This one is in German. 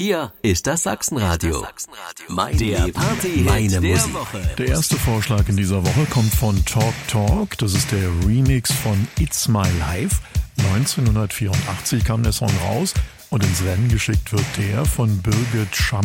Hier ist das Sachsenradio. Der Party meine Musik. Der erste Vorschlag in dieser Woche kommt von Talk Talk. Das ist der Remix von It's My Life. 1984 kam der Song raus und ins Rennen geschickt wird der von Birgit Schamm.